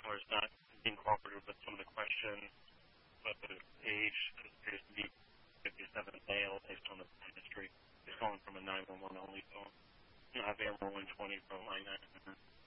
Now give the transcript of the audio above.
caller's not being cooperative with some of the questions, but the age appears to be 57 male based on the phone history. He's calling from a 911 only phone. I have AMR 120 from line 9.